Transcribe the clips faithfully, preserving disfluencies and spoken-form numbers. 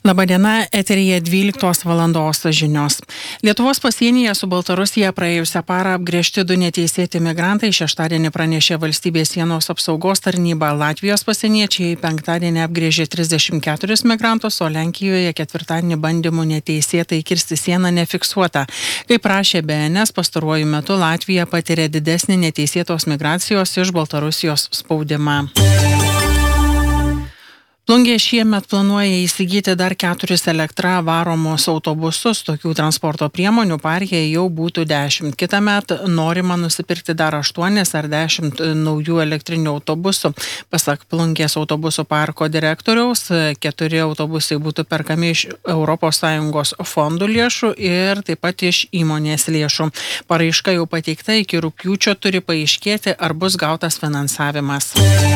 Labadiena, eteryje dvyliktos valandos žinios. Lietuvos pasienyje su Baltarusija praėjusią parą apgręžti du neteisėti migrantai. Šeštadienį pranešė valstybės sienos apsaugos tarnyba. Latvijos pasieniečiai penktadienį apgręžė trisdešimt keturis migrantus, o Lenkijoje ketvirtadienį bandymų neteisėtai kirsti sieną nefiksuota. Kaip prašė B N S, pastaruoju metu Latvija patiria didesnį neteisėtos migracijos iš Baltarusijos spaudimą. Plungė šiemet planuoja įsigyti dar keturis elektra varomus autobusus. Tokių transporto priemonių parke jau būtų dešimt. Kitąmet norima nusipirkti dar aštuonis ar dešimt naujų elektrinių autobusų. Pasak Plungės autobusų parko direktoriaus, keturi autobusai būtų perkami iš Europos Sąjungos fondų lėšų ir taip pat iš įmonės lėšų. Paraiška jau pateikta, iki rugpjūčio turi paaiškėti, ar bus gautas finansavimas.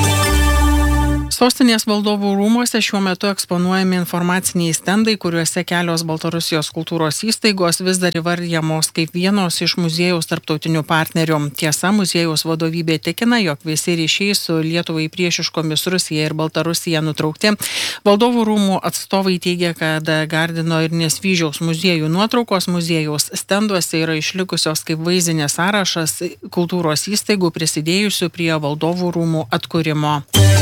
Sostinės valdovų rūmuose šiuo metu eksponuojami informaciniai stendai, kuriuose kelios Baltarusijos kultūros įstaigos vis dar įvardyjamos kaip vienos iš muziejaus tarptautinių partnerių. Tiesa, muziejaus vadovybė tikina, jog visi ryšiai su Lietuvai priešiškomis Rusija ir Baltarusija nutraukti. Valdovų rūmų atstovai teigia, kad Gardino ir Nesvyžiaus muziejų nuotraukos muziejaus stenduose yra išlikusios kaip vaizdinės sąrašas kultūros įstaigų prisidėjusių prie Valdovų rūmų atkūrimo.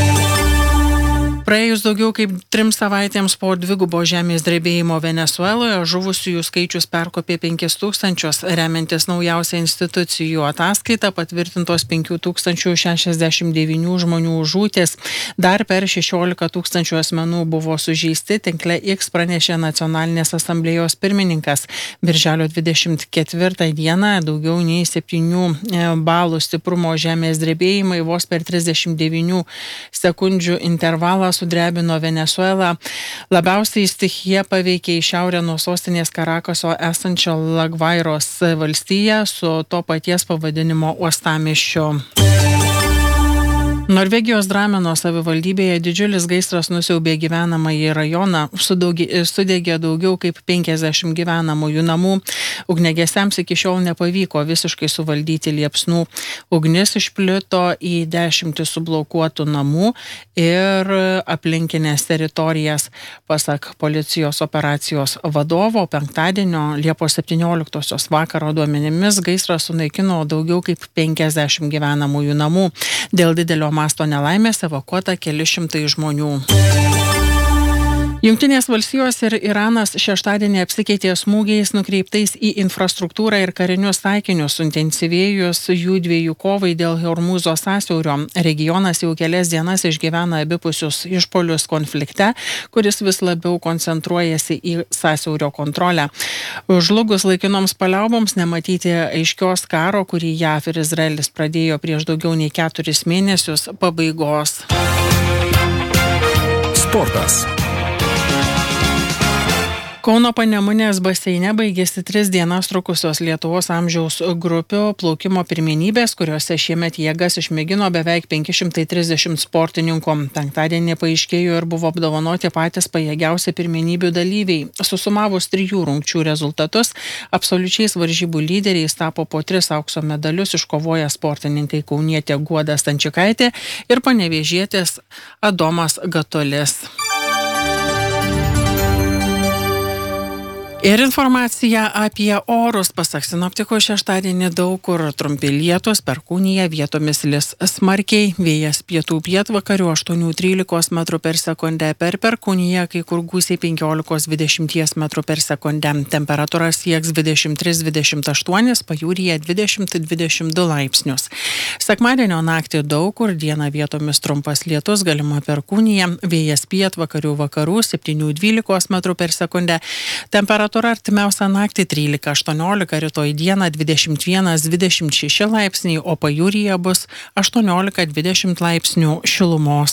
Praėjus daugiau kaip trim savaitėms po dvigubo žemės drebėjimo Venesueloje žuvusiųjų skaičius perkopė penkis tūkstančius. Remiantis naujausią institucijų ataskaitą patvirtintos penkių tūkstančių šešiasdešimt devynių žmonių žūtys. Dar per šešiolika tūkstančių asmenų buvo sužeisti, tinkle X pranešė Nacionalinės asamblėjos pirmininkas. Birželio dvidešimt ketvirtą dieną daugiau nei septynių balų stiprumo žemės drebėjimai vos per trisdešimt devynių sekundžių intervalą sudrebino Venesuelą. Labiausiai stichija paveikė į šiaurę nuo sostinės Karakaso esančią Lagvairos valstiją su to paties pavadinimo uostamiesčiu. Norvegijos Drameno savivaldybėje didžiulis gaisras nusiaubė gyvenamąjį rajoną, sudegė daugiau kaip penkiasdešimt gyvenamųjų namų. Ugniagesiams iki šiol nepavyko visiškai suvaldyti liepsnų. Ugnis išplito į dešimtį sublokuotų namų ir aplinkinės teritorijas. Pasak policijos operacijos vadovo, penktadienio Liepos septynioliktosios vakaro duomenimis gaisras sunaikino daugiau kaip penkiasdešimt gyvenamųjų namų. Dėl didelio masto nelaimės evakuota keli šimtai žmonių. Jungtinės valstijos ir Iranas šeštadienį apsikeitė smūgiais nukreiptais į infrastruktūrą ir karinius taikinius, suintensyvėjus jų dviejų kovai dėl Hormūzo sąsiaurio. Regionas jau kelias dienas išgyvena abipusius išpuolius konflikte, kuris vis labiau koncentruojasi į sąsiaurio kontrolę. Žlugus laikinoms paliauboms nematyti aiškios karo, kurį J A V ir Izraelis pradėjo prieš daugiau nei keturis mėnesius, pabaigos. Sportas. Kauno Panemunės baseine baigėsi tris dienas trukusios Lietuvos amžiaus grupių plaukimo pirmenybės, kuriuose šiemet jėgas išmėgino beveik penki šimtai trisdešimt sportininkų. Penktadienį paaiškėjo ir buvo apdovanoti patys pajėgiausi pirmenybių dalyviai. Susumavus trijų rungčių rezultatus, absoliučiais varžybų lyderiais tapo po tris aukso medalius iškovoję sportininkai kaunietė Guoda Stančikaitė ir panevėžietis Adomas Gatolis. Ir informacija apie orus. Pasak sinoptikų, šeštadienį daug kur trumpi lietūs, perkūnija, vietomis lis smarkiai, vėjas pietų pietvakarių aštuoni trylika metrų per sekundę, per perkūniją kai kur gūsiai penkiolika dvidešimt metrų per sekundę. Temperatūra sieks dvidešimt tris dvidešimt aštuoni, pajūryje dvidešimt dvidešimt du laipsnius. Sekmadienio naktį daug kur, dieną vietomis trumpas lietus, galima perkūnija, vėjas pietvakarių vakarų septyni dvylika metrų per sekundę. Temperatūra Temperatūra artimiausią naktį trylika aštuoniolika, rytoj dieną dvidešimt vienas dvidešimt šeši laipsniai, o pajūryje bus aštuoniolika dvidešimt laipsnių šilumos.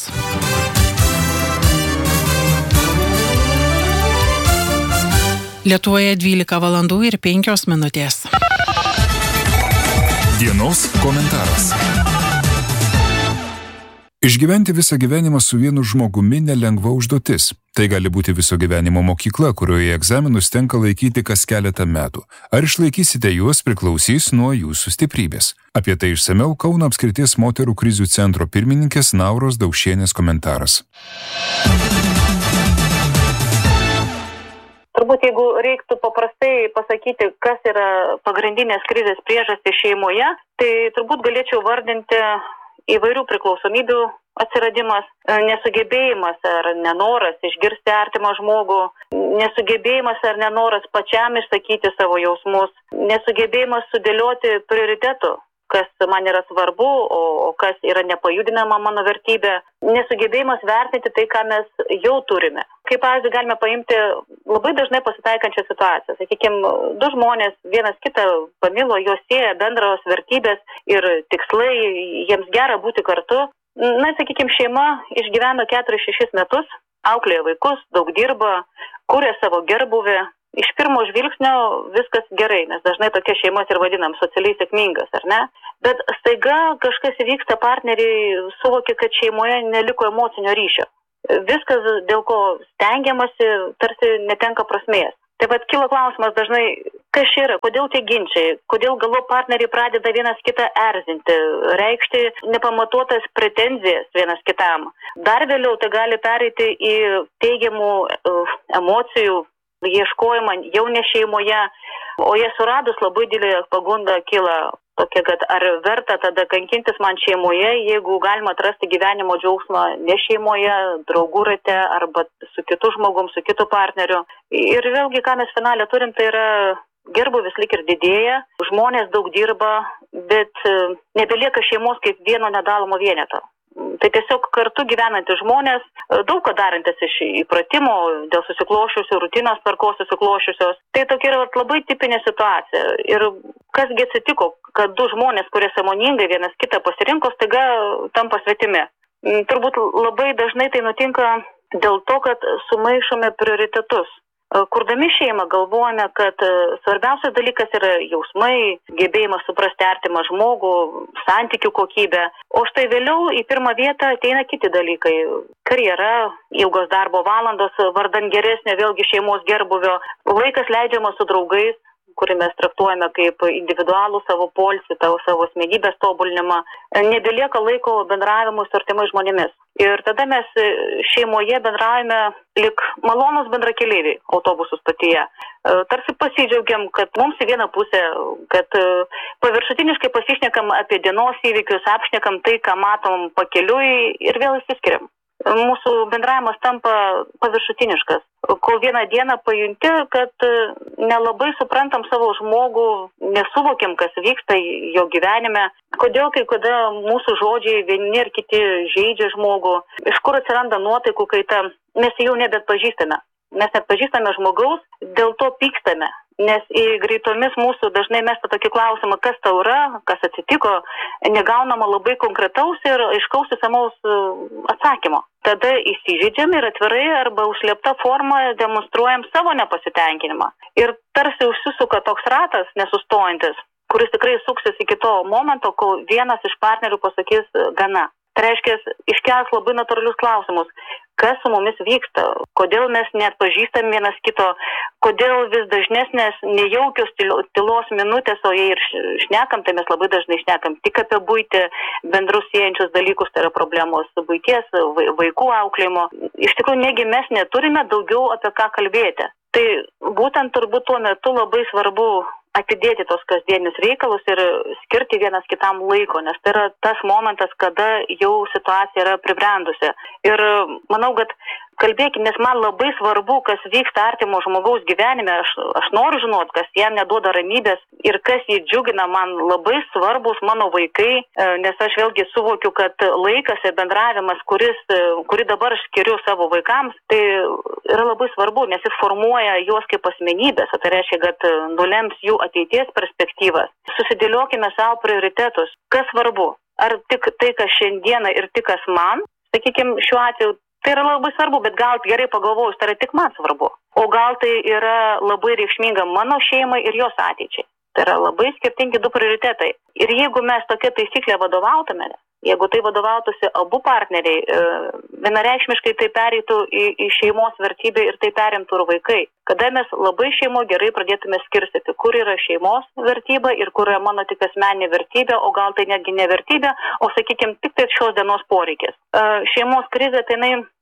Lietuvoje dvylika valandų ir penkios minutės. Dienos komentaras. Išgyventi visą gyvenimą su vienu žmogumi nelengva užduotis. Tai gali būti viso gyvenimo mokykla, kurioje egzaminus tenka laikyti kas keletą metų. Ar išlaikysite juos priklausys nuo jūsų stiprybės. Apie tai išsamiau Kauno apskrities moterų krizių centro pirmininkės Nauros Daukšienės komentaras. jeigu reiktų paprastai pasakyti, kas yra pagrindinės krizės priežastys šeimoje, tai turbūt galėčiau vardinti įvairių priklausomybių atsiradimas, nesugebėjimas ar nenoras išgirsti artimą žmogų, nesugebėjimas ar nenoras pačiam išsakyti savo jausmus, nesugebėjimas sudėlioti prioritetų, kas man yra svarbu, o, o kas yra nepajudinama mano vertybė, nesugebėjimas vertinti tai, ką mes jau turime. Kaip pavyzdį galime paimti labai dažnai pasitaikančią situaciją. Sakykime, du žmonės vienas kitą pamilo, juos sieja bendros vertybės ir tikslai, jiems gera būti kartu. Na, sakykime, šeima išgyveno keturis šešis metus, auklėja vaikus, daug dirba, kuria savo gerbuvį. Iš pirmo žvilgsnio viskas gerai, nes dažnai tokia šeimos ir vadinam socialiai sėkmingas, ar ne? Bet staiga kažkas įvyksta, partneriai suvokia, kad šeimoje neliko emocinio ryšio. Viskas, dėl ko stengiamasi, tarsi netenka prasmės. Tai vat kilo klausimas dažnai, kas čia yra, kodėl tie ginčiai, kodėl galų partneriai pradeda vienas kitą erzinti, reikšti nepamatuotas pretenzijas vienas kitam. Dar vėliau tai gali pereiti į teigiamų uh, emocijų ieškojimą jau ne šeimoje, o jie suradus labai didelė pagunda kyla tokia, kad ar verta tada kankintis man šeimoje, jeigu galima atrasti gyvenimo džiaugsmą ne šeimoje, draugų rate arba su kitu žmogum, su kitu partneriu. Ir vėlgi, ką mes finale turim, tai yra gerbuvis lyg ir didėja, žmonės daug dirba, bet nebelieka šeimos kaip vieno nedalomo vieneto. Tai tiesiog kartu gyvenantys žmonės, daug ką darantis iš įpratimo, dėl susiklošiusių, rutinos tvarkos susiklošiusios. Tai tokia yra labai tipinė situacija. Ir kasgi atsitiko, kad du žmonės, kurie sąmoningai vienas kitą pasirinko, staiga tampa svetimi. Turbūt labai dažnai tai nutinka dėl to, kad sumaišome prioritetus. Kurdami šeimą galvojame, kad svarbiausias dalykas yra jausmai, gebėjimas suprasti artimą žmogų, santykių kokybę. O štai vėliau į pirmą vietą ateina kiti dalykai. Karjera, ilgos darbo valandos, vardan geresnio vėlgi šeimos gerbuvio, laikas leidžiamas su draugais, kurį mes traktuojame kaip individualų savo poilsį, savo asmenybės tobulinimą. Nebelieka laiko bendravimui su artimais žmonėmis. Ir tada mes šeimoje bendraujame lik malonus bendrakeleiviai autobusų stotyje. Tarsi pasidžiaugiam, kad mums į vieną pusę, kad paviršutiniškai pasišnekam apie dienos įvykius, apšnekam tai, ką matom pakeliui ir vėl išsiskiriam. Mūsų bendravimas tampa paviršutiniškas, kol vieną dieną pajunti, kad nelabai suprantam savo žmogų, nesuvokiam, kas vyksta jo gyvenime, kodėl kai kada mūsų žodžiai vieni ir kiti žeidžia žmogų, iš kur atsiranda nuotaikų kaita, mes jau nebetpažįstame. Mes neatpažįstame žmogaus, dėl to pykstame, nes į greitomis mūsų dažnai mesta tokį klausimą, kas tau yra, kas atsitiko, negaunama labai konkretaus ir aiškaus įsamaus atsakymo. Tada įsižeidžiam ir atvirai arba užslėpta forma demonstruojam savo nepasitenkinimą. Ir tarsi užsisuka toks ratas nesustojantis, kuris tikrai suksis iki to momento, kol vienas iš partnerių pasakys gana. Tai reiškia, iškels labai natūralius klausimus. Kas su mumis vyksta? Kodėl mes neatpažįstam vienas kito? Kodėl vis dažnesnės nejaukios tylos minutės, o jei ir šnekam, tai mes labai dažnai šnekam tik apie buitį, bendrus siejančius dalykus, tai yra problemos buities, vaikų auklėjimo. Iš tikrųjų, negi mes neturime daugiau apie ką kalbėti. Tai būtent turbūt tuo metu labai svarbu atidėti tos kasdienius reikalus ir skirti vienas kitam laiko, nes tai yra tas momentas, kada jau situacija yra pribrendusi. Ir manau, kad kalbėkime, nes man labai svarbu, kas vyksta artimo žmogaus gyvenime, aš, aš noriu žinot, kas jam neduoda ramybės ir kas jį džiugina, man labai svarbus mano vaikai, nes aš vėlgi suvokiu, kad laikas ir bendravimas, kuris, kurį dabar aš skiriu savo vaikams, tai yra labai svarbu, nes jis formuoja juos kaip asmenybės, tai reiškia, kad nulems jų ateities perspektyvas. Susidėliokime savo prioritetus. Kas svarbu? Ar tik tai, kas šiandieną ir tik kas man? Sakykime, šiuo atveju tai yra labai svarbu, bet gal gerai pagalvojus, tai yra tik man svarbu. O gal tai yra labai reikšminga mano šeimai ir jos ateičiai. Tai yra labai skirtingi du prioritetai. Ir jeigu mes tokia taisyklė vadovautume, jeigu tai vadovautųsi abu partneriai, vienareikšmiškai tai pereitų į, į šeimos vertybę ir tai perimtų ir vaikai. Kada mes labai šeimo gerai pradėtume skirstyti, kur yra šeimos vertybė ir kur yra mano tik asmeninė vertybė, o gal tai netgi ne vertybė, o sakykime tik tai šios dienos poreikis. Šeimos krizė, tai jinai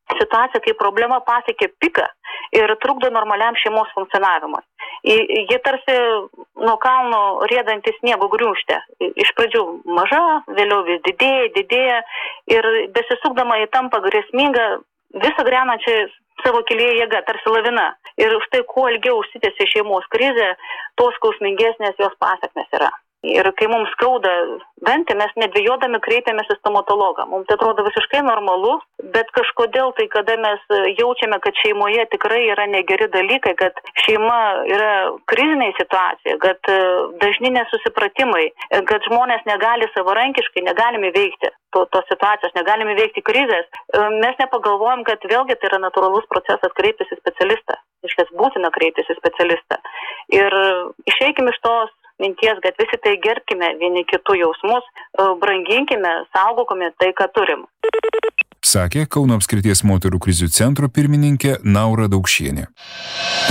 situacija, kai problema pasiekė piką ir trukdo normaliam šeimos funkcionavimui. Ji tarsi nuo kalno riedantis sniego griūžtė. Iš pradžių maža, vėliau vis didėja, didėja ir besisukdama į tampa grėsmingą, visą griaunančią savo kelyje jėga, tarsi lavina. Ir už tai, kuo ilgiau užsitęsia šeimos krizė, tuo skausmingesnės jos pasekmės yra. Ir kai mums skauda dantį, mes nedvejodami kreipiamės į stomatologą. Mums tai atrodo visiškai normalu, bet kažkodėl tai, kada mes jaučiame, kad šeimoje tikrai yra negeri dalykai, kad šeima yra krizinėje situacijoje, kad dažni nesusipratimai, kad žmonės negali savarankiškai, negalime veikti to, tos situacijos, negalime veikti krizės, mes nepagalvojam, kad vėlgi tai yra natūralus procesas kreiptis į specialistą. Iškės būtina kreiptis į specialistą. Ir išeikime iš tos minties, kad visi tai gerbkime vieni kitų jausmus, branginkime, saugokime tai, ką turim. Sakė Kauno apskrities moterų krizių centro pirmininkė Naura Daukšienė.